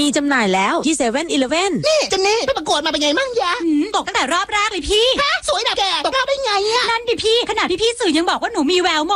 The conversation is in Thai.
มีจำหน่ายแล้วที่7-Eleven นี่เจนนี่ไปประกวดมาเป็นไงมั่งยะตกตั้งแต่รอบแรกเลยพี่สวยแบบแกตกรอบได้ไงอะนั่นดิพี่ขนาดพี่สื่อยังบอกว่าหนูมีแวว